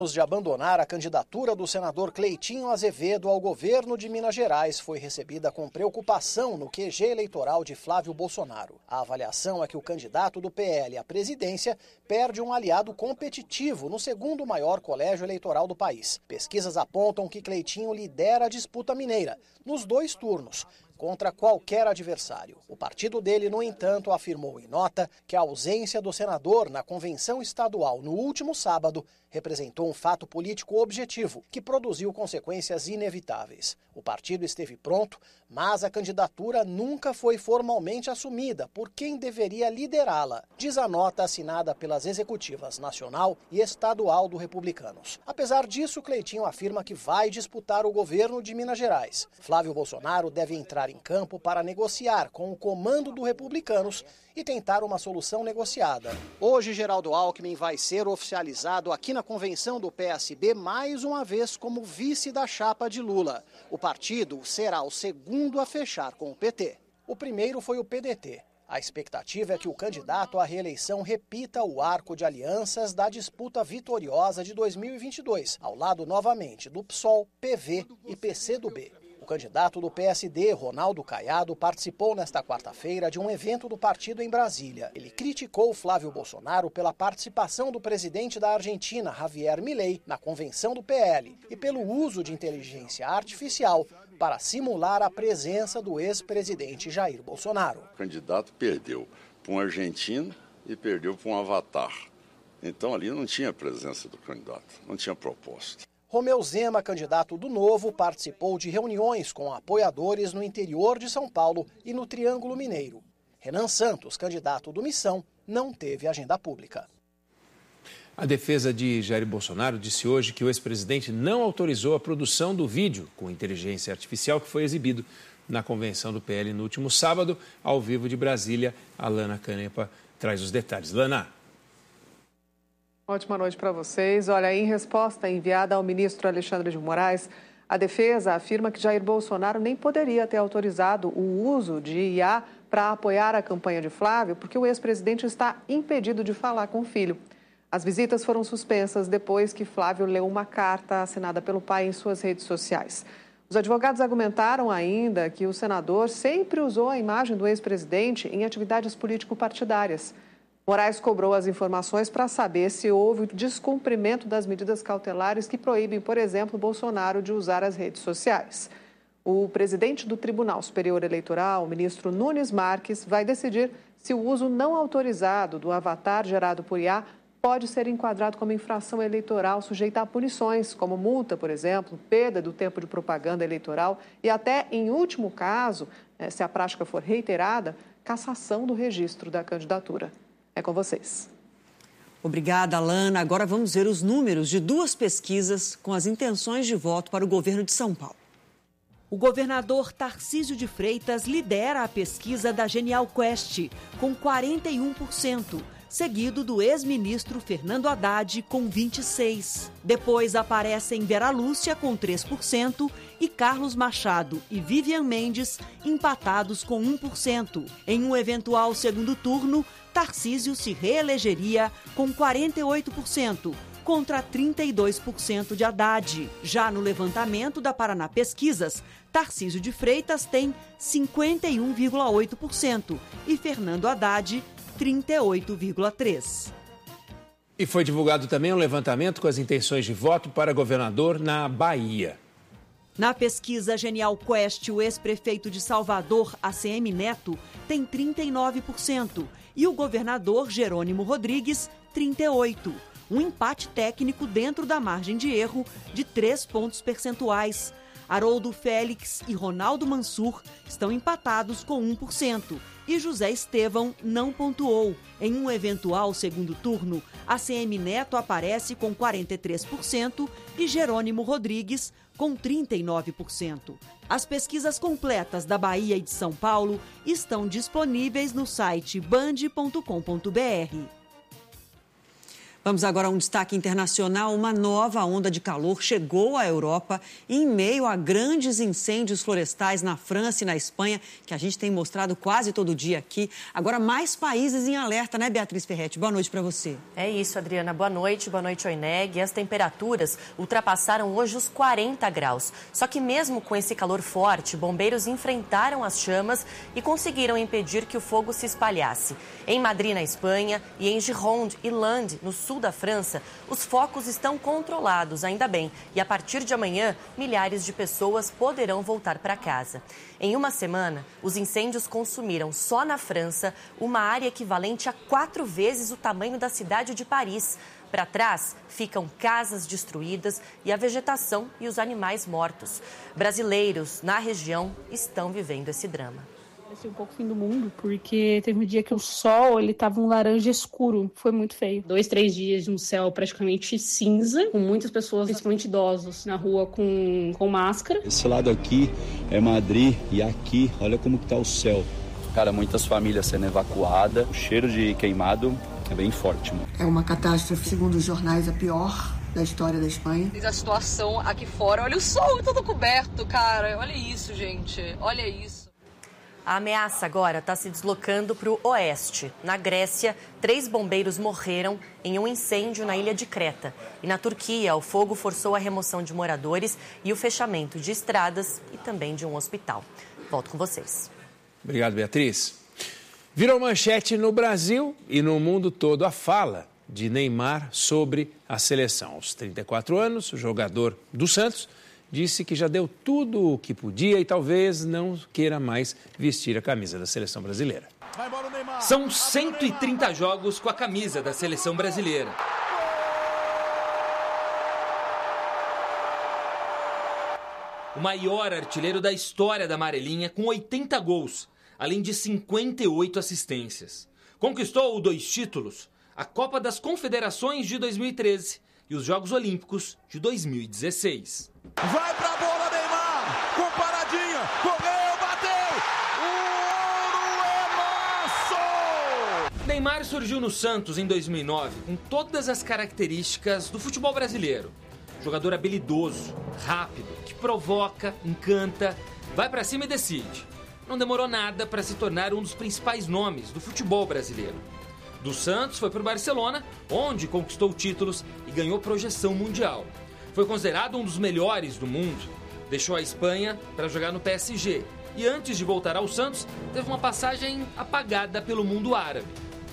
De abandonar a candidatura do senador Cleitinho Azevedo ao governo de Minas Gerais foi recebida com preocupação no QG eleitoral de Flávio Bolsonaro. A avaliação é que o candidato do PL à presidência perde um aliado competitivo no segundo maior colégio eleitoral do país. Pesquisas apontam que Cleitinho lidera a disputa mineira nos 2 turnos, contra qualquer adversário. O partido dele, no entanto, afirmou em nota que a ausência do senador na convenção estadual no último sábado representou um fato político objetivo que produziu consequências inevitáveis. O partido esteve pronto, mas a candidatura nunca foi formalmente assumida por quem deveria liderá-la, diz a nota assinada pelas executivas nacional e estadual do Republicanos. Apesar disso, Cleitinho afirma que vai disputar o governo de Minas Gerais. Flávio Bolsonaro deve entrar em campo para negociar com o comando do Republicanos e tentar uma solução negociada. Hoje, Geraldo Alckmin vai ser oficializado aqui na convenção do PSB mais uma vez como vice da chapa de Lula. O partido será o segundo a fechar com o PT. O primeiro foi o PDT. A expectativa é que o candidato à reeleição repita o arco de alianças da disputa vitoriosa de 2022, ao lado novamente do PSOL, PV e PCdoB. O candidato do PSD, Ronaldo Caiado, participou nesta quarta-feira de um evento do partido em Brasília. Ele criticou Flávio Bolsonaro pela participação do presidente da Argentina, Javier Milei, na convenção do PL e pelo uso de inteligência artificial para simular a presença do ex-presidente Jair Bolsonaro. O candidato perdeu para um argentino e perdeu para um avatar. Então ali não tinha presença do candidato, não tinha proposta. Romeu Zema, candidato do Novo, participou de reuniões com apoiadores no interior de São Paulo e no Triângulo Mineiro. Renan Santos, candidato do Missão, não teve agenda pública. A defesa de Jair Bolsonaro disse hoje que o ex-presidente não autorizou a produção do vídeo com inteligência artificial que foi exibido na convenção do PL no último sábado, ao vivo de Brasília. A Lana Canepa traz os detalhes. Lana. Ótima noite para vocês. Olha, em resposta enviada ao ministro Alexandre de Moraes, a defesa afirma que Jair Bolsonaro nem poderia ter autorizado o uso de IA para apoiar a campanha de Flávio, porque o ex-presidente está impedido de falar com o filho. As visitas foram suspensas depois que Flávio leu uma carta assinada pelo pai em suas redes sociais. Os advogados argumentaram ainda que o senador sempre usou a imagem do ex-presidente em atividades político-partidárias. Moraes cobrou as informações para saber se houve descumprimento das medidas cautelares que proíbem, por exemplo, Bolsonaro de usar as redes sociais. O presidente do Tribunal Superior Eleitoral, o ministro Nunes Marques, vai decidir se o uso não autorizado do avatar gerado por IA pode ser enquadrado como infração eleitoral sujeita a punições, como multa, por exemplo, perda do tempo de propaganda eleitoral e até, em último caso, se a prática for reiterada, cassação do registro da candidatura. É com vocês. Obrigada, Lana. Agora vamos ver os números de 2 pesquisas com as intenções de voto para o governo de São Paulo. O governador Tarcísio de Freitas lidera a pesquisa da Genial Quest, com 41%, seguido do ex-ministro Fernando Haddad, com 26%. Depois aparecem Vera Lúcia, com 3%, e Carlos Machado e Vivian Mendes, empatados com 1%. Em um eventual segundo turno, Tarcísio se reelegeria com 48%, contra 32% de Haddad. Já no levantamento da Paraná Pesquisas, Tarcísio de Freitas tem 51,8% e Fernando Haddad, 38,3%. E foi divulgado também um levantamento com as intenções de voto para governador na Bahia. Na pesquisa Genial Quest, o ex-prefeito de Salvador, ACM Neto, tem 39% e o governador Jerônimo Rodrigues, 38%. Um empate técnico dentro da margem de erro de 3 pontos percentuais. Haroldo Félix e Ronaldo Mansur estão empatados com 1% e José Estevão não pontuou. Em um eventual segundo turno, ACM Neto aparece com 43% e Jerônimo Rodrigues com 39%. As pesquisas completas da Bahia e de São Paulo estão disponíveis no site band.com.br. Vamos agora a um destaque internacional. Uma nova onda de calor chegou à Europa em meio a grandes incêndios florestais na França e na Espanha, que a gente tem mostrado quase todo dia aqui. Agora, mais países em alerta, né, Beatriz Ferretti? Boa noite para você. É isso, Adriana. Boa noite, Oineg. As temperaturas ultrapassaram hoje os 40 graus. Só que mesmo com esse calor forte, bombeiros enfrentaram as chamas e conseguiram impedir que o fogo se espalhasse. Em Madrid, na Espanha, e em Gironde e Landes, no sul da França, os focos estão controlados, ainda bem. E a partir de amanhã, milhares de pessoas poderão voltar para casa. Em uma semana, os incêndios consumiram só na França uma área equivalente a 4 vezes o tamanho da cidade de Paris. Para trás ficam casas destruídas e a vegetação e os animais mortos. Brasileiros na região estão vivendo esse drama. Parecia um pouco o fim do mundo, porque teve um dia que o sol estava um laranja escuro. Foi muito feio. 2, 3 dias de um céu praticamente cinza, com muitas pessoas, principalmente idosos, na rua com máscara. Esse lado aqui é Madrid e aqui, olha como que tá o céu. Cara, muitas famílias sendo evacuadas, o cheiro de queimado é bem forte. Mano. É uma catástrofe, segundo os jornais, a pior da história da Espanha. A situação aqui fora, olha o sol todo coberto, cara. Olha isso, gente. Olha isso. A ameaça agora está se deslocando para o oeste. Na Grécia, 3 bombeiros morreram em um incêndio na ilha de Creta. E na Turquia, o fogo forçou a remoção de moradores e o fechamento de estradas e também de um hospital. Volto com vocês. Obrigado, Beatriz. Virou manchete no Brasil e no mundo todo a fala de Neymar sobre a seleção. Aos 34 anos, o jogador do Santos disse que já deu tudo o que podia e talvez não queira mais vestir a camisa da seleção brasileira. São 130 jogos com a camisa da seleção brasileira. O maior artilheiro da história da amarelinha, com 80 gols, além de 58 assistências. Conquistou 2 títulos, a Copa das Confederações de 2013 e os Jogos Olímpicos de 2016. Vai pra bola, Neymar, com paradinha, correu, bateu, o ouro é nosso! Neymar surgiu no Santos em 2009 com todas as características do futebol brasileiro. Jogador habilidoso, rápido, que provoca, encanta, vai pra cima e decide. Não demorou nada para se tornar um dos principais nomes do futebol brasileiro. Do Santos foi para o Barcelona, onde conquistou títulos e ganhou projeção mundial. Foi considerado um dos melhores do mundo. Deixou a Espanha para jogar no PSG e antes de voltar ao Santos, teve uma passagem apagada pelo mundo árabe.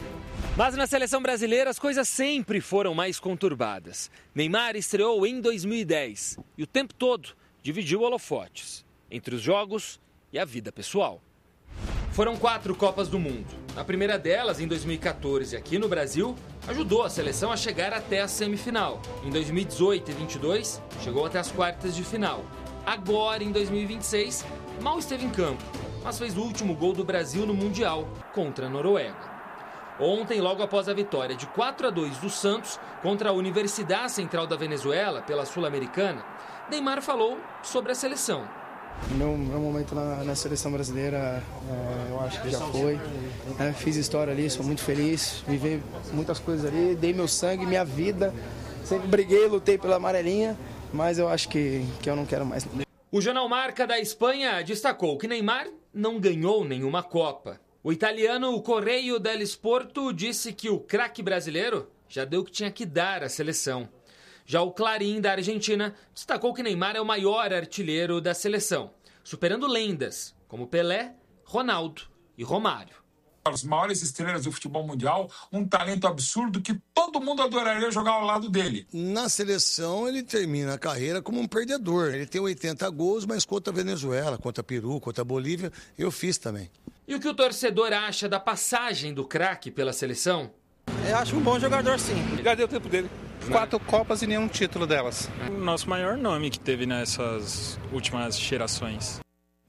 Mas na seleção brasileira as coisas sempre foram mais conturbadas. Neymar estreou em 2010 e o tempo todo dividiu holofotes entre os jogos e a vida pessoal. Foram 4 Copas do Mundo. A primeira delas, em 2014, aqui no Brasil, ajudou a seleção a chegar até a semifinal. Em 2018 e 2022, chegou até as quartas de final. Agora, em 2026, mal esteve em campo, mas fez o último gol do Brasil no Mundial, contra a Noruega. Ontem, logo após a vitória de 4-2 do Santos contra a Universidade Central da Venezuela pela Sul-Americana, Neymar falou sobre a seleção. Meu momento na seleção brasileira, eu acho que já foi. Fiz história ali, sou muito feliz, vivi muitas coisas ali, dei meu sangue, minha vida. Sempre briguei, lutei pela amarelinha, mas eu acho que eu não quero mais. O jornal Marca da Espanha destacou que Neymar não ganhou nenhuma Copa. O italiano Correio dello Sport disse que o craque brasileiro já deu o que tinha que dar à seleção. Já o Clarín, da Argentina, destacou que Neymar é o maior artilheiro da seleção, superando lendas como Pelé, Ronaldo e Romário. As maiores estrelas do futebol mundial, um talento absurdo que todo mundo adoraria jogar ao lado dele. Na seleção, ele termina a carreira como um perdedor. Ele tem 80 gols, mas contra a Venezuela, contra Peru, contra a Bolívia, eu fiz também. E o que o torcedor acha da passagem do craque pela seleção? Eu acho um bom jogador, sim. Já deu tempo dele. 4 Copas e nenhum título delas. O nosso maior nome que teve nessas últimas gerações.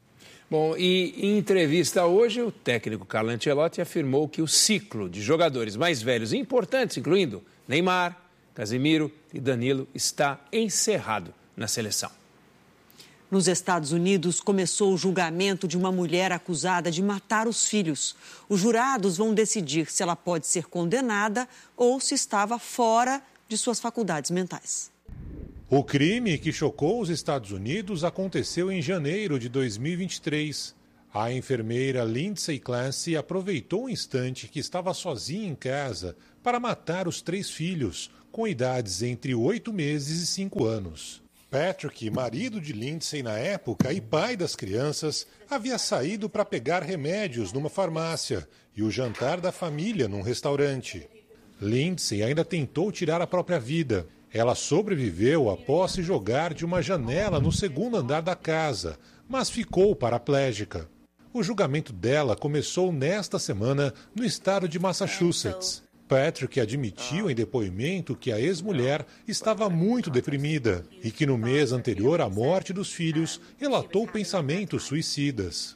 Bom, e em entrevista hoje, o técnico Carlo Ancelotti afirmou que o ciclo de jogadores mais velhos e importantes, incluindo Neymar, Casemiro e Danilo, está encerrado na seleção. Nos Estados Unidos, começou o julgamento de uma mulher acusada de matar os filhos. Os jurados vão decidir se ela pode ser condenada ou se estava fora de suas faculdades mentais. O crime que chocou os Estados Unidos aconteceu em janeiro de 2023. A enfermeira Lindsay Clancy aproveitou um instante que estava sozinha em casa para matar os 3 filhos, com idades entre 8 meses e 5 anos. Patrick, marido de Lindsay na época e pai das crianças, havia saído para pegar remédios numa farmácia e o jantar da família num restaurante. Lindsay ainda tentou tirar a própria vida. Ela sobreviveu após se jogar de uma janela no 2º andar da casa, mas ficou paraplégica. O julgamento dela começou nesta semana no estado de Massachusetts. Patrick admitiu em depoimento que a ex-mulher estava muito deprimida e que no mês anterior à morte dos filhos relatou pensamentos suicidas.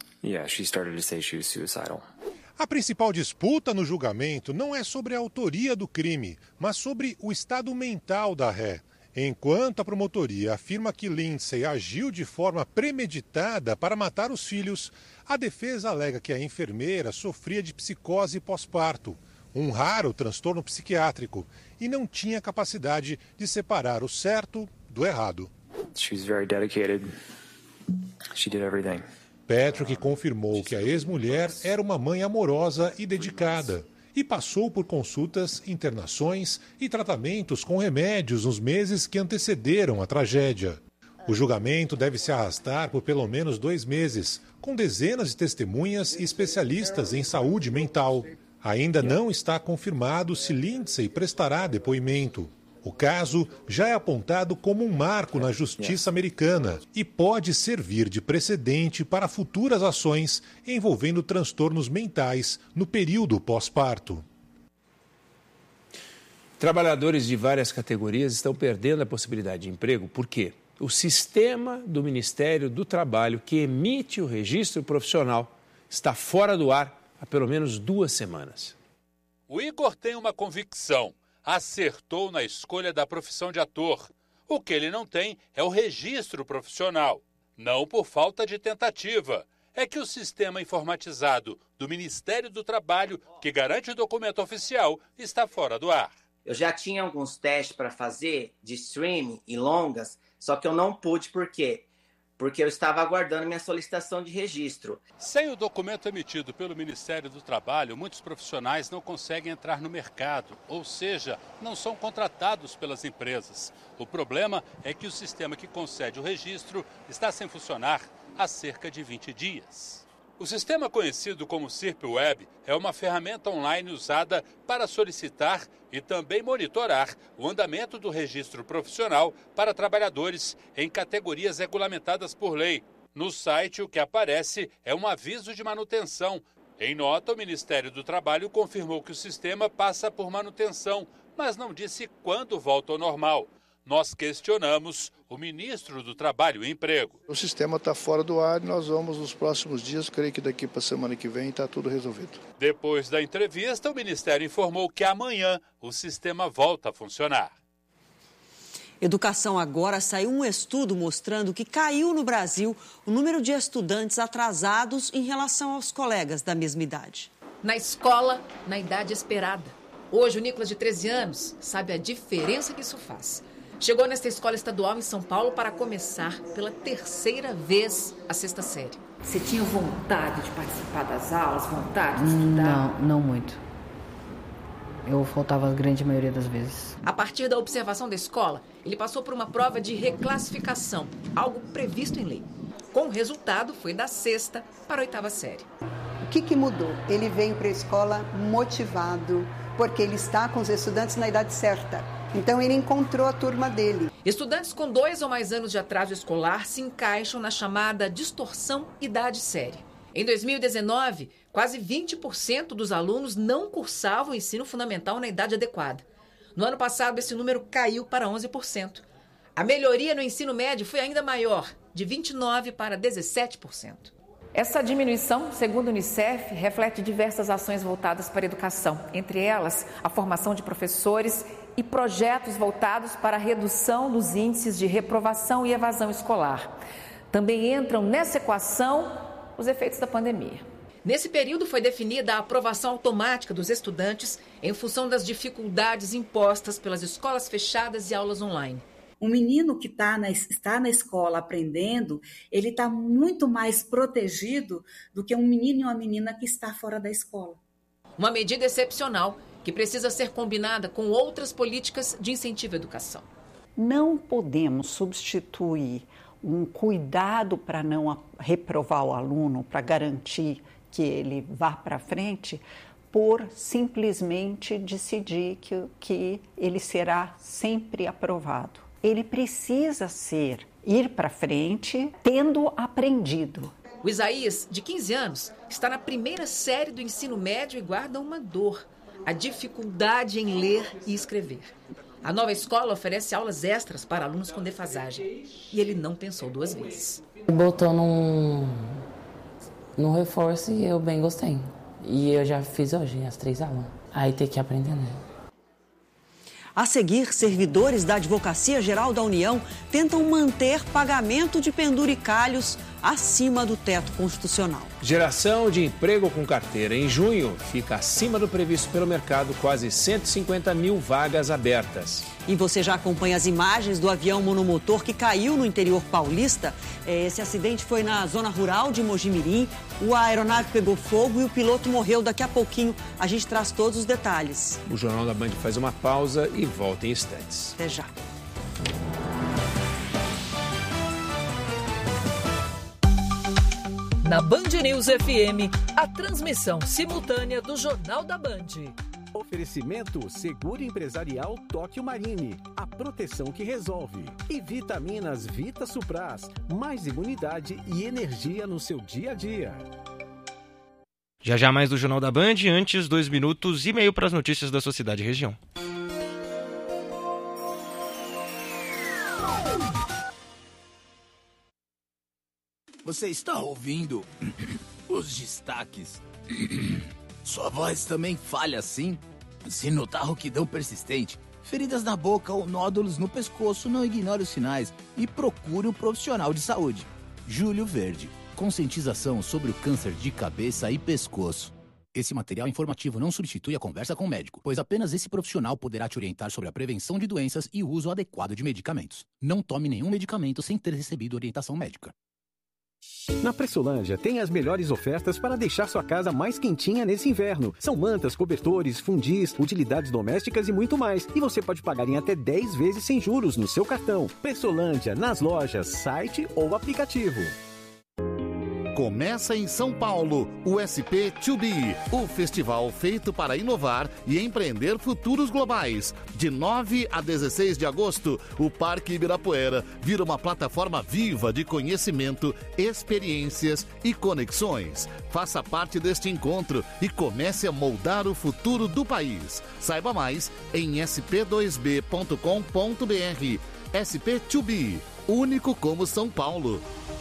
A principal disputa no julgamento não é sobre a autoria do crime, mas sobre o estado mental da ré. Enquanto a promotoria afirma que Lindsay agiu de forma premeditada para matar os filhos, a defesa alega que a enfermeira sofria de psicose pós-parto, um raro transtorno psiquiátrico, e não tinha capacidade de separar o certo do errado. Patrick confirmou que a ex-mulher era uma mãe amorosa e dedicada e passou por consultas, internações e tratamentos com remédios nos meses que antecederam a tragédia. O julgamento deve se arrastar por pelo menos 2 meses, com dezenas de testemunhas e especialistas em saúde mental. Ainda não está confirmado se Lindsay prestará depoimento. O caso já é apontado como um marco na justiça americana e pode servir de precedente para futuras ações envolvendo transtornos mentais no período pós-parto. Trabalhadores de várias categorias estão perdendo a possibilidade de emprego porque o sistema do Ministério do Trabalho que emite o registro profissional está fora do ar há pelo menos 2 semanas. O Igor tem uma convicção. Acertou na escolha da profissão de ator. O que ele não tem é o registro profissional. Não por falta de tentativa. É que o sistema informatizado do Ministério do Trabalho, que garante o documento oficial, está fora do ar. Eu já tinha alguns testes para fazer de streaming e longas, só que eu não pude, por quê? Porque eu estava aguardando minha solicitação de registro. Sem o documento emitido pelo Ministério do Trabalho, muitos profissionais não conseguem entrar no mercado, ou seja, não são contratados pelas empresas. O problema é que o sistema que concede o registro está sem funcionar há cerca de 20 dias. O sistema conhecido como SIRP-Web é uma ferramenta online usada para solicitar e também monitorar o andamento do registro profissional para trabalhadores em categorias regulamentadas por lei. No site, o que aparece é um aviso de manutenção. Em nota, o Ministério do Trabalho confirmou que o sistema passa por manutenção, mas não disse quando volta ao normal. Nós questionamos o ministro do Trabalho e Emprego. O sistema está fora do ar e nós vamos nos próximos dias, creio que daqui para a semana que vem está tudo resolvido. Depois da entrevista, o Ministério informou que amanhã o sistema volta a funcionar. Educação Agora saiu um estudo mostrando que caiu no Brasil o número de estudantes atrasados em relação aos colegas da mesma idade. Na escola, na idade esperada. Hoje, o Nicolas, de 13 anos, sabe a diferença que isso faz. Chegou nesta escola estadual em São Paulo para começar pela 3ª vez a 6ª série. Você tinha vontade de participar das aulas, vontade de estudar? Não muito. Eu faltava a grande maioria das vezes. A partir da observação da escola, ele passou por uma prova de reclassificação, algo previsto em lei. Com o resultado, foi da 6ª para a 8ª série. O que mudou? Ele veio para a escola motivado, porque ele está com os estudantes na idade certa. Então, ele encontrou a turma dele. Estudantes com 2 ou mais anos de atraso escolar se encaixam na chamada distorção idade-série. Em 2019, quase 20% dos alunos não cursavam o ensino fundamental na idade adequada. No ano passado, esse número caiu para 11%. A melhoria no ensino médio foi ainda maior, de 29% para 17%. Essa diminuição, segundo o Unicef, reflete diversas ações voltadas para a educação, entre elas a formação de professores e projetos voltados para a redução dos índices de reprovação e evasão escolar. Também entram nessa equação os efeitos da pandemia. Nesse período foi definida a aprovação automática dos estudantes em função das dificuldades impostas pelas escolas fechadas e aulas online. Um menino que está na escola aprendendo, ele está muito mais protegido do que um menino e uma menina que está fora da escola. Uma medida excepcional que precisa ser combinada com outras políticas de incentivo à educação. Não podemos substituir um cuidado para não reprovar o aluno, para garantir que ele vá para frente, por simplesmente decidir que ele será sempre aprovado. Ele precisa ir para frente tendo aprendido. O Isaías, de 15 anos, está na primeira série do ensino médio e guarda uma dor: a dificuldade em ler e escrever. A nova escola oferece aulas extras para alunos com defasagem. E ele não pensou duas vezes. Botou num reforço e eu bem gostei. E eu já fiz hoje as 3 aulas. Aí tem que aprender, né? A seguir, servidores da Advocacia Geral da União tentam manter pagamento de penduricalhos acima do teto constitucional. Geração de emprego com carteira em junho fica acima do previsto pelo mercado, quase 150 mil vagas abertas. E você já acompanha as imagens do avião monomotor que caiu no interior paulista? Esse acidente foi na zona rural de Mojimirim. A aeronave pegou fogo e o piloto morreu. Daqui a pouquinho a gente traz todos os detalhes. O Jornal da Band faz uma pausa e volta em instantes. Até já. Na Band News FM, a transmissão simultânea do Jornal da Band. Oferecimento Seguro Empresarial Tóquio Marine, a proteção que resolve. E vitaminas Vita Supras, mais imunidade e energia no seu dia a dia. Já mais do Jornal da Band, antes 2 minutos e meio para as notícias da sua cidade e região. Você está ouvindo os destaques? Sua voz também falha assim? Se notar rouquidão persistente, feridas na boca ou nódulos no pescoço, não ignore os sinais e procure um profissional de saúde. Júlio Verde. Conscientização sobre o câncer de cabeça e pescoço. Esse material informativo não substitui a conversa com o médico, pois apenas esse profissional poderá te orientar sobre a prevenção de doenças e o uso adequado de medicamentos. Não tome nenhum medicamento sem ter recebido orientação médica. Na Pressolândia tem as melhores ofertas para deixar sua casa mais quentinha nesse inverno. São mantas, cobertores, fundis, utilidades domésticas e muito mais. E você pode pagar em até 10 vezes sem juros no seu cartão. Pressolândia, nas lojas, site ou aplicativo. Começa em São Paulo, o SP2B, o festival feito para inovar e empreender futuros globais. De 9 a 16 de agosto, o Parque Ibirapuera vira uma plataforma viva de conhecimento, experiências e conexões. Faça parte deste encontro e comece a moldar o futuro do país. Saiba mais em sp2b.com.br. SP2B, único como São Paulo.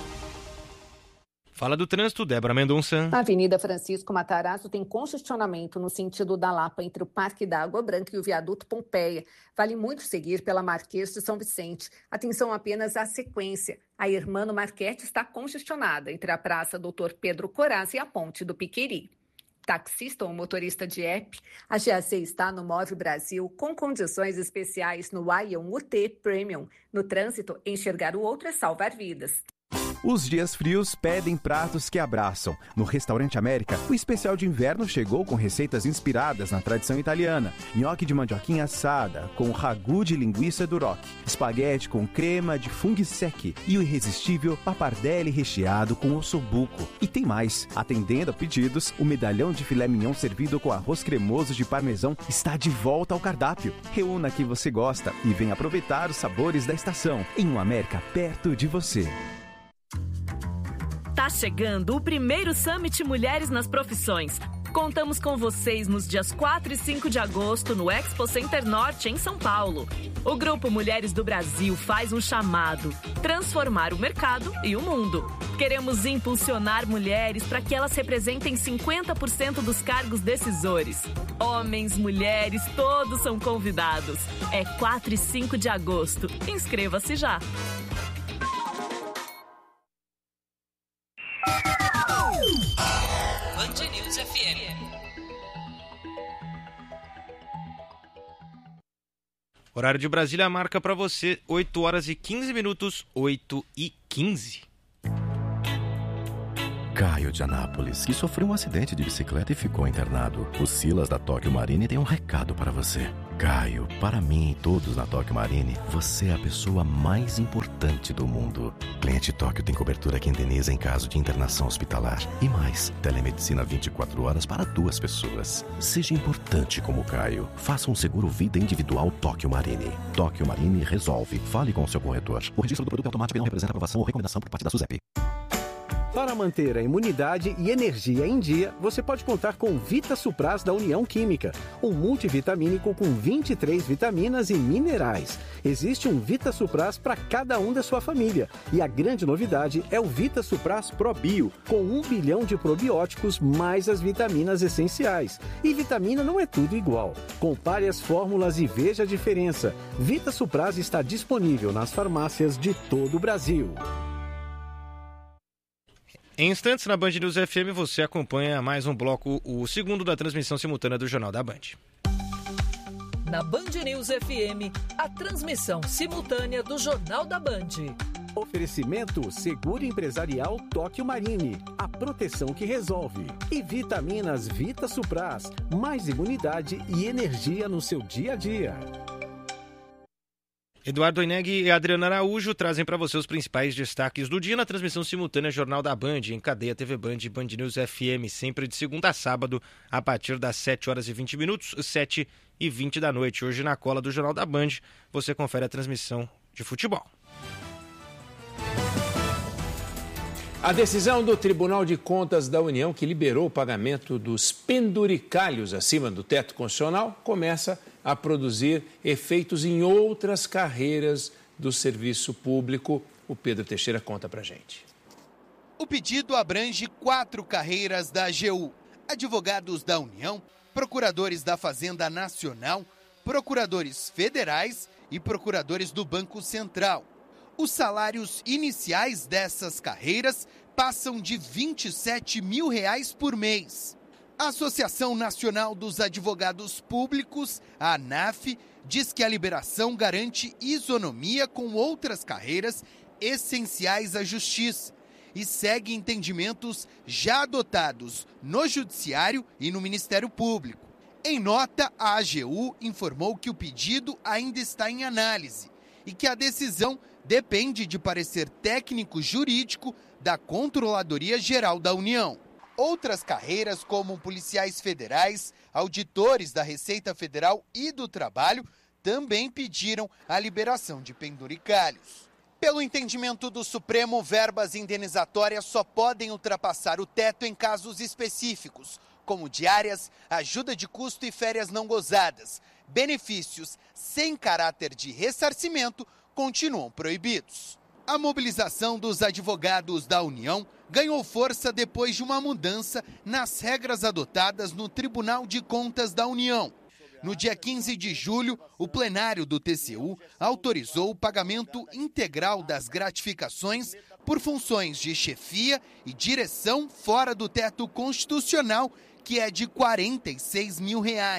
Fala do trânsito, Débora Mendonça. A Avenida Francisco Matarazzo tem congestionamento no sentido da Lapa entre o Parque da Água Branca e o Viaduto Pompeia. Vale muito seguir pela Marquês de São Vicente. Atenção apenas à sequência. A Hermano Marchetti está congestionada entre a Praça Doutor Pedro Coraz e a Ponte do Piqueri. Taxista ou motorista de app, a GAC está no Move Brasil com condições especiais no Ion UT Premium. No trânsito, enxergar o outro é salvar vidas. Os dias frios pedem pratos que abraçam. No Restaurante América, o especial de inverno chegou com receitas inspiradas na tradição italiana. Nhoque de mandioquinha assada, com ragu de linguiça duroc. Espaguete com crema de funghi secchi. E o irresistível pappardelle recheado com ossobuco. E tem mais. Atendendo a pedidos, o medalhão de filé mignon servido com arroz cremoso de parmesão está de volta ao cardápio. Reúna quem você gosta e venha aproveitar os sabores da estação. Em um América perto de você. Tá chegando o primeiro Summit Mulheres nas Profissões. Contamos com vocês nos dias 4 e 5 de agosto no Expo Center Norte, em São Paulo. O Grupo Mulheres do Brasil faz um chamado: transformar o mercado e o mundo. Queremos impulsionar mulheres para que elas representem 50% dos cargos decisores. Homens, mulheres, todos são convidados. É 4 e 5 de agosto. Inscreva-se já. Band News FM. Horário de Brasília marca para você 8 horas e 15 minutos, 8h15. Caio de Anápolis, que sofreu um acidente de bicicleta e ficou internado. O Silas da Tóquio Marine tem um recado para você. Caio, para mim e todos na Tóquio Marine, você é a pessoa mais importante do mundo. Cliente Tóquio tem cobertura que indeniza em caso de internação hospitalar. E mais, telemedicina 24 horas para 2 pessoas. Seja importante como Caio. Faça um seguro vida individual Tóquio Marine. Tóquio Marine resolve. Fale com o seu corretor. O registro do produto automático não representa aprovação ou recomendação por parte da SUSEP. Para manter a imunidade e energia em dia, você pode contar com Vita Supras da União Química, um multivitamínico com 23 vitaminas e minerais. Existe um Vita Supras para cada um da sua família. E a grande novidade é o Vita Supras ProBio, com 1 bilhão de probióticos mais as vitaminas essenciais. E vitamina não é tudo igual. Compare as fórmulas e veja a diferença. Vita Supras está disponível nas farmácias de todo o Brasil. Em instantes, na Band News FM, você acompanha mais um bloco, o segundo da transmissão simultânea do Jornal da Band. Na Band News FM, a transmissão simultânea do Jornal da Band. Oferecimento Seguro Empresarial Tóquio Marine, a proteção que resolve. E vitaminas Vita Supras, mais imunidade e energia no seu dia a dia. Eduardo Oineg e Adriana Araújo trazem para você os principais destaques do dia na transmissão simultânea Jornal da Band, em cadeia TV Band e Band News FM, sempre de segunda a sábado, a partir das 7 horas e 20 minutos, 7h20 da noite. Hoje, na cola do Jornal da Band, você confere a transmissão de futebol. A decisão do Tribunal de Contas da União, que liberou o pagamento dos penduricalhos acima do teto constitucional, começa a produzir efeitos em outras carreiras do serviço público. O Pedro Teixeira conta pra gente. O pedido abrange 4 carreiras da AGU: advogados da União, procuradores da Fazenda Nacional, procuradores federais e procuradores do Banco Central. Os salários iniciais dessas carreiras passam de R$ 27 mil por mês. A Associação Nacional dos Advogados Públicos, a ANAF, diz que a liberação garante isonomia com outras carreiras essenciais à justiça e segue entendimentos já adotados no Judiciário e no Ministério Público. Em nota, a AGU informou que o pedido ainda está em análise e que a decisão depende de parecer técnico-jurídico da Controladoria Geral da União. Outras carreiras, como policiais federais, auditores da Receita Federal e do Trabalho, também pediram a liberação de penduricalhos. Pelo entendimento do Supremo, verbas indenizatórias só podem ultrapassar o teto em casos específicos, como diárias, ajuda de custo e férias não gozadas. Benefícios sem caráter de ressarcimento continuam proibidos. A mobilização dos advogados da União ganhou força depois de uma mudança nas regras adotadas no Tribunal de Contas da União. No dia 15 de julho, o plenário do TCU autorizou o pagamento integral das gratificações por funções de chefia e direção fora do teto constitucional, que é de R$ 46 mil.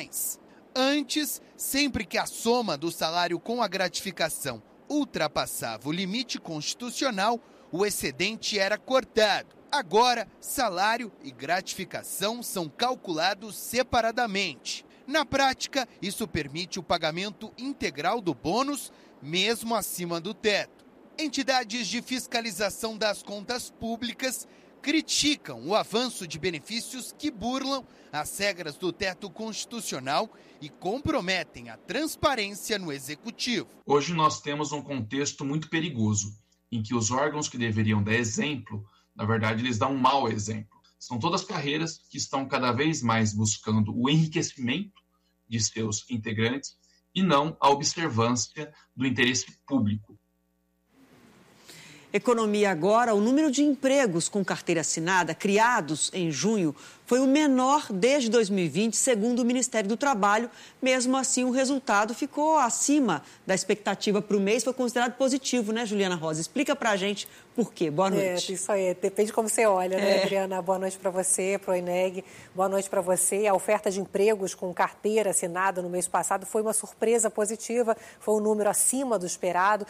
Antes, sempre que a soma do salário com a gratificação ultrapassava o limite constitucional, o excedente era cortado. Agora, salário e gratificação são calculados separadamente. Na prática, isso permite o pagamento integral do bônus, mesmo acima do teto. Entidades de fiscalização das contas públicas criticam o avanço de benefícios que burlam as regras do teto constitucional e comprometem a transparência no executivo. Hoje nós temos um contexto muito perigoso, em que os órgãos que deveriam dar exemplo, na verdade, eles dão um mau exemplo. São todas carreiras que estão cada vez mais buscando o enriquecimento de seus integrantes e não a observância do interesse público. Economia agora, o número de empregos com carteira assinada criados em junho foi o menor desde 2020, segundo o Ministério do Trabalho. Mesmo assim, o resultado ficou acima da expectativa para o mês, foi considerado positivo, né, Juliana Rosa? Explica para a gente por quê. Boa noite. Isso aí, depende de como você olha, né, Adriana? Boa noite para você, para o Eneg. Boa noite para você. A oferta de empregos com carteira assinada no mês passado foi uma surpresa positiva, foi um número acima do esperado,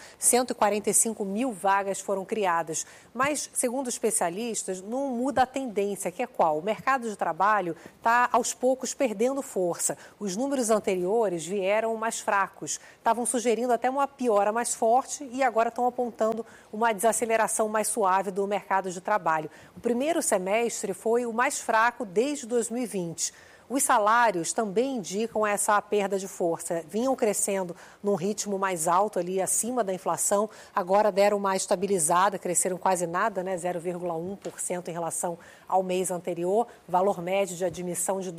145 mil vagas foram criadas. Mas, segundo especialistas, não muda a tendência, que é qual? O mercado de trabalho está, aos poucos, perdendo força. Os números anteriores vieram mais fracos, estavam sugerindo até uma piora mais forte e agora estão apontando uma desaceleração mais suave do mercado de trabalho. O primeiro semestre foi o mais fraco desde 2020. Os salários também indicam essa perda de força. Vinham crescendo num ritmo mais alto, ali acima da inflação, agora deram uma estabilizada, cresceram quase nada, né? 0,1% em relação ao mês anterior, valor médio de admissão de R$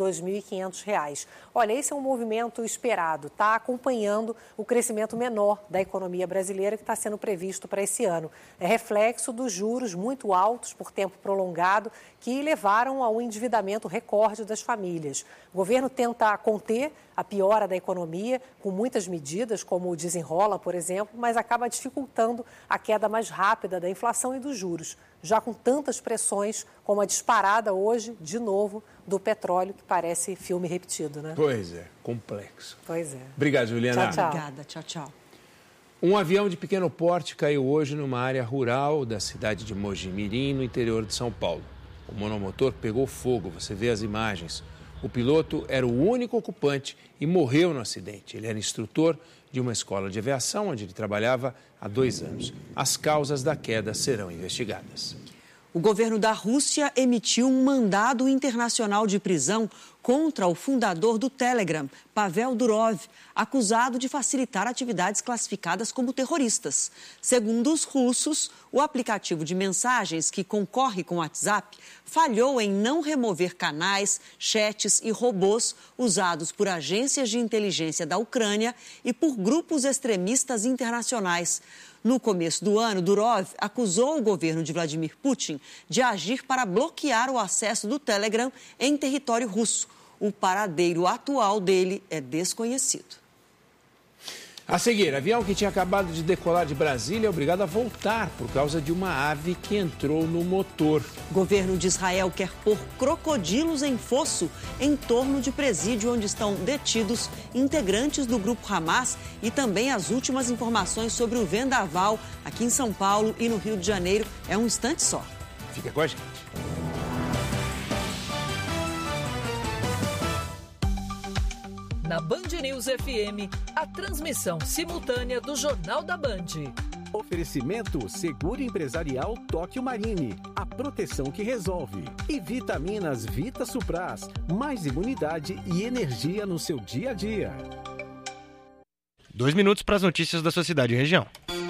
2.500. Olha, esse é um movimento esperado, está acompanhando o crescimento menor da economia brasileira que está sendo previsto para esse ano. É reflexo dos juros muito altos por tempo prolongado que levaram ao endividamento recorde das famílias. O governo tenta conter a piora da economia com muitas medidas, como o Desenrola, por exemplo, mas acaba dificultando a queda mais rápida da inflação e dos juros, já com tantas pressões como a disparada hoje, de novo, do petróleo, que parece filme repetido, né? Pois é, complexo. Pois é. Obrigado, Juliana. Tchau, tchau. Obrigada, tchau, tchau. Um avião de pequeno porte caiu hoje numa área rural da cidade de Mojimirim, no interior de São Paulo. O monomotor pegou fogo, você vê as imagens. O piloto era o único ocupante e morreu no acidente. Ele era instrutor de uma escola de aviação onde ele trabalhava há 2 anos. As causas da queda serão investigadas. O governo da Rússia emitiu um mandado internacional de prisão contra o fundador do Telegram, Pavel Durov, acusado de facilitar atividades classificadas como terroristas. Segundo os russos, o aplicativo de mensagens que concorre com o WhatsApp falhou em não remover canais, chats e robôs usados por agências de inteligência da Ucrânia e por grupos extremistas internacionais. No começo do ano, Durov acusou o governo de Vladimir Putin de agir para bloquear o acesso do Telegram em território russo. O paradeiro atual dele é desconhecido. A seguir, avião que tinha acabado de decolar de Brasília é obrigado a voltar por causa de uma ave que entrou no motor. O governo de Israel quer pôr crocodilos em fosso em torno de presídio onde estão detidos integrantes do grupo Hamas e também as últimas informações sobre o vendaval aqui em São Paulo e no Rio de Janeiro. É um instante só. Fica com a gente. Na Band News FM, a transmissão simultânea do Jornal da Band. Oferecimento Seguro Empresarial Tóquio Marine, a proteção que resolve. E vitaminas Vita Supras, mais imunidade e energia no seu dia a dia. 2 minutos para as notícias da sua cidade e região.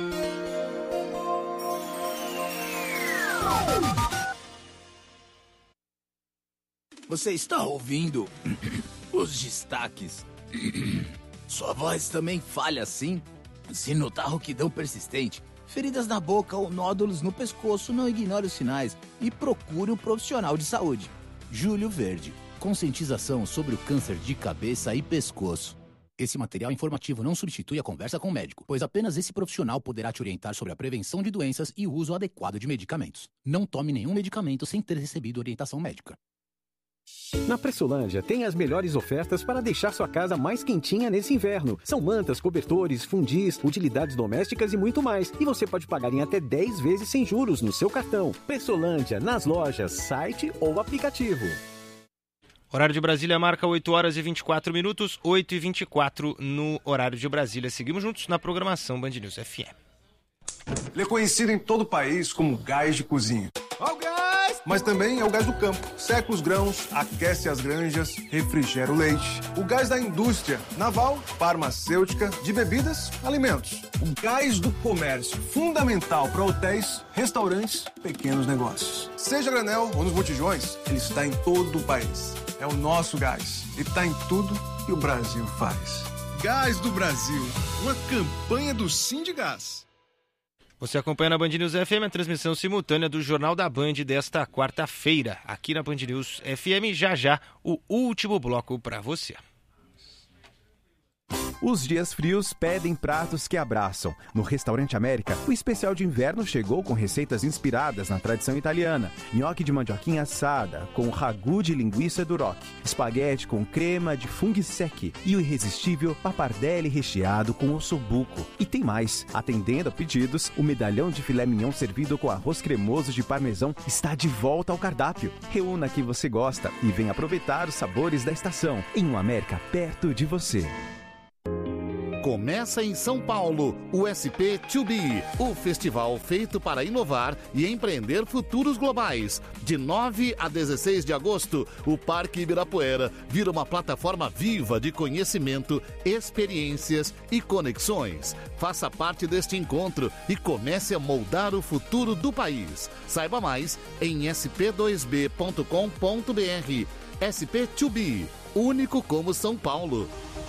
Você está ouvindo os destaques? Sua voz também falha assim? Se notar rouquidão persistente, feridas na boca ou nódulos no pescoço, não ignore os sinais e procure um profissional de saúde. Júlio Verde, conscientização sobre o câncer de cabeça e pescoço. Esse material informativo não substitui a conversa com o médico, pois apenas esse profissional poderá te orientar sobre a prevenção de doenças e o uso adequado de medicamentos. Não tome nenhum medicamento sem ter recebido orientação médica. Na Pressolândia tem as melhores ofertas para deixar sua casa mais quentinha nesse inverno. São mantas, cobertores, fundis, utilidades domésticas e muito mais. E você pode pagar em até 10 vezes sem juros no seu cartão. Pressolândia, nas lojas, site ou aplicativo. Horário de Brasília marca 8 horas e 24 minutos, 8 e 24 no horário de Brasília. Seguimos juntos na programação Band News FM. Ele é conhecido em todo o país como gás de cozinha. Ó o gás! Mas também é o gás do campo. Seca os grãos, aquece as granjas, refrigera o leite. O gás da indústria naval, farmacêutica, de bebidas, alimentos. O gás do comércio, fundamental para hotéis, restaurantes, pequenos negócios. Seja granel ou nos botijões, ele está em todo o país. É o nosso gás. E está em tudo que o Brasil faz. Gás do Brasil, uma campanha do Sindigás. Você acompanha na Band News FM a transmissão simultânea do Jornal da Band desta quarta-feira. Aqui na Band News FM, já o último bloco para você. Os dias frios pedem pratos que abraçam. No Restaurante América, o especial de inverno chegou com receitas inspiradas na tradição italiana. Nhoque de mandioquinha assada, com ragu de linguiça duroc, espaguete com crema de funghi secchi e o irresistível pappardelle recheado com ossobuco. E tem mais. Atendendo a pedidos, o medalhão de filé mignon servido com arroz cremoso de parmesão está de volta ao cardápio. Reúna que você gosta e venha aproveitar os sabores da estação em um América perto de você. Começa em São Paulo, o SP2B, o festival feito para inovar e empreender futuros globais. De 9 a 16 de agosto, o Parque Ibirapuera vira uma plataforma viva de conhecimento, experiências e conexões. Faça parte deste encontro e comece a moldar o futuro do país. Saiba mais em sp2b.com.br. SP2B, único como São Paulo.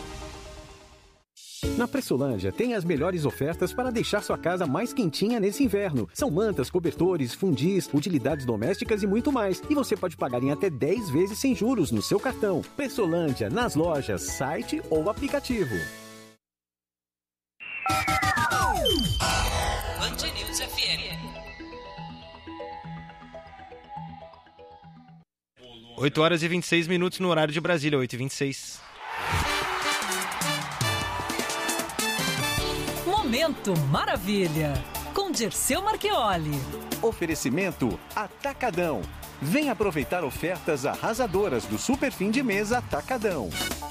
Na Pressolândia tem as melhores ofertas para deixar sua casa mais quentinha nesse inverno. São mantas, cobertores, fundis, utilidades domésticas e muito mais. E você pode pagar em até 10 vezes sem juros no seu cartão. Pressolândia, nas lojas, site ou aplicativo. Band News FM. 8 horas e 26 minutos no horário de Brasília, 8h26. Momento Maravilha, com Dirceu Marchioli. Oferecimento Atacadão. Vem aproveitar ofertas arrasadoras do Super Fim de Mês Atacadão.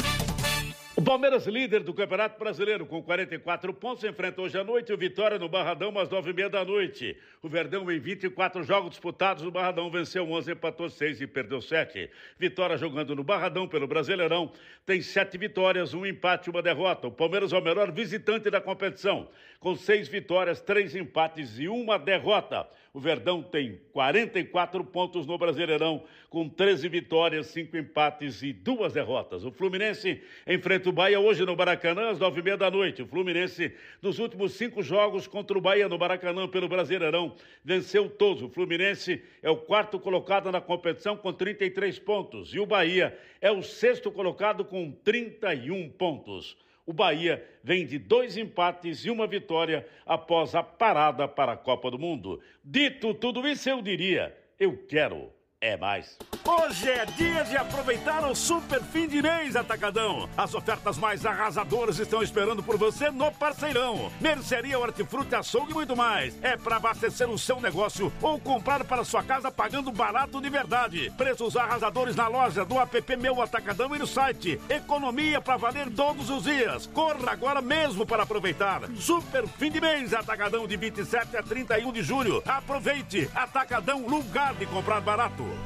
O Palmeiras, líder do Campeonato Brasileiro, com 44 pontos, enfrenta hoje à noite o Vitória no Barradão, às 9h30 da noite. O Verdão, em 24 jogos disputados no Barradão, venceu 11, empatou 6 e perdeu 7. Vitória, jogando no Barradão pelo Brasileirão, tem 7 vitórias, 1 empate e 1 derrota. O Palmeiras é o melhor visitante da competição, com 6 vitórias, 3 empates e 1 derrota. O Verdão tem 44 pontos no Brasileirão, com 13 vitórias, 5 empates e 2 derrotas. O Fluminense enfrenta o Bahia hoje no Maracanã, às 9h30 da noite. O Fluminense, nos últimos 5 jogos contra o Bahia no Maracanã pelo Brasileirão, venceu todos. O Fluminense é o 4º colocado na competição com 33 pontos. E o Bahia é o 6º colocado com 31 pontos. O Bahia vem de 2 empates e 1 vitória após a parada para a Copa do Mundo. Dito tudo isso, eu diria, eu quero é mais. Hoje é dia de aproveitar o Super Fim de Mês Atacadão. As ofertas mais arrasadoras estão esperando por você no Parceirão. Mercearia, hortifruti, açougue e muito mais. É para abastecer o seu negócio ou comprar para sua casa pagando barato de verdade. Preços arrasadores na loja, do app Meu Atacadão e no site. Economia para valer todos os dias. Corra agora mesmo para aproveitar. Super Fim de Mês Atacadão, de 27 a 31 de julho. Aproveite. Atacadão, lugar de comprar barato.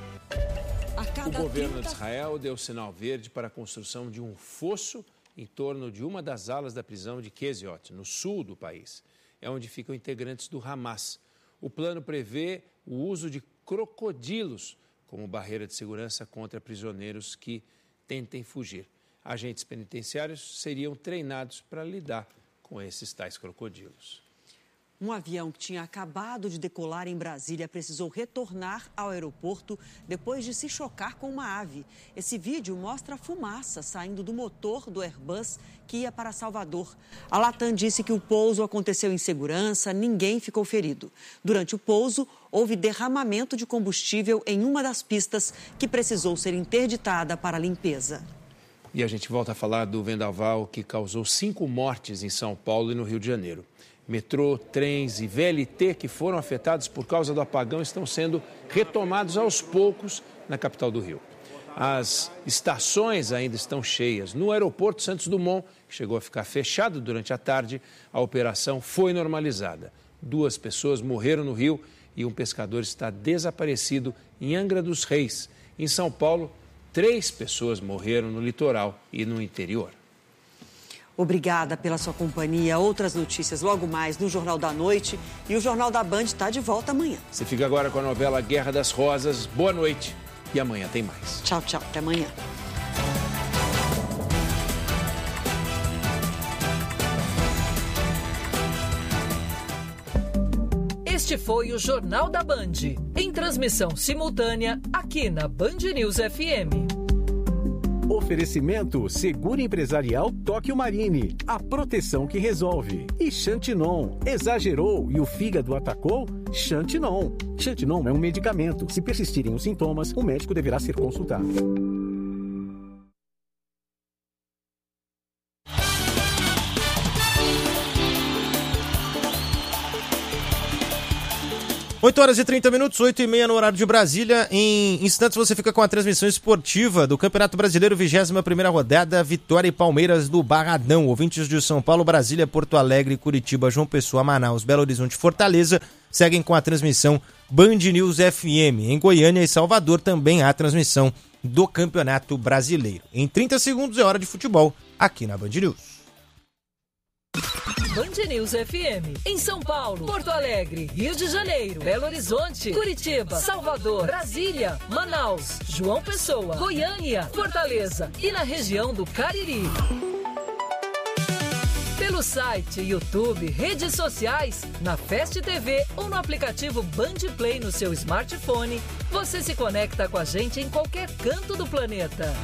O governo de Israel deu sinal verde para a construção de um fosso em torno de uma das alas da prisão de Keziot, no sul do país. É onde ficam integrantes do Hamas. O plano prevê o uso de crocodilos como barreira de segurança contra prisioneiros que tentem fugir. Agentes penitenciários seriam treinados para lidar com esses tais crocodilos. Um avião que tinha acabado de decolar em Brasília precisou retornar ao aeroporto depois de se chocar com uma ave. Esse vídeo mostra a fumaça saindo do motor do Airbus que ia para Salvador. A Latam disse que o pouso aconteceu em segurança, ninguém ficou ferido. Durante o pouso, houve derramamento de combustível em uma das pistas que precisou ser interditada para limpeza. E a gente volta a falar do vendaval que causou 5 mortes em São Paulo e no Rio de Janeiro. Metrô, trens e VLT que foram afetados por causa do apagão estão sendo retomados aos poucos na capital do Rio. As estações ainda estão cheias. No aeroporto Santos Dumont, que chegou a ficar fechado durante a tarde, a operação foi normalizada. 2 pessoas morreram no Rio e um pescador está desaparecido em Angra dos Reis. Em São Paulo, 3 pessoas morreram no litoral e no interior. Obrigada pela sua companhia. Outras notícias logo mais no Jornal da Noite. E o Jornal da Band está de volta amanhã. Você fica agora com a novela Guerra das Rosas. Boa noite e amanhã tem mais. Tchau, tchau. Até amanhã. Este foi o Jornal da Band, em transmissão simultânea aqui na Band News FM. Oferecimento Seguro Empresarial Tóquio Marine, a proteção que resolve. E Xantinon, exagerou e o fígado atacou? Xantinon. Xantinon é um medicamento. Se persistirem os sintomas, o médico deverá ser consultado. 8h30, 8h30 no horário de Brasília. Em instantes você fica com a transmissão esportiva do Campeonato Brasileiro, 21ª rodada, Vitória e Palmeiras do Barradão. Ouvintes de São Paulo, Brasília, Porto Alegre, Curitiba, João Pessoa, Manaus, Belo Horizonte e Fortaleza seguem com a transmissão Band News FM. Em Goiânia e Salvador também há transmissão do Campeonato Brasileiro. Em 30 segundos é hora de futebol aqui na Band News. Band News FM, em São Paulo, Porto Alegre, Rio de Janeiro, Belo Horizonte, Curitiba, Salvador, Brasília, Manaus, João Pessoa, Goiânia, Fortaleza e na região do Cariri. Pelo site, YouTube, redes sociais, na Fast TV ou no aplicativo Band Play no seu smartphone, você se conecta com a gente em qualquer canto do planeta.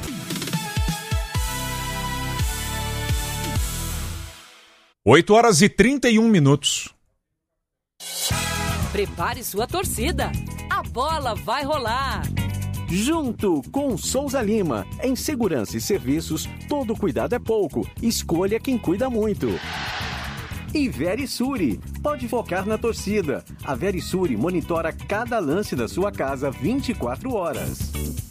8h31. Prepare sua torcida. A bola vai rolar. Junto com Souza Lima. Em segurança e serviços, todo cuidado é pouco. Escolha quem cuida muito. E Verisure. Pode focar na torcida. A Verisure monitora cada lance da sua casa 24 horas.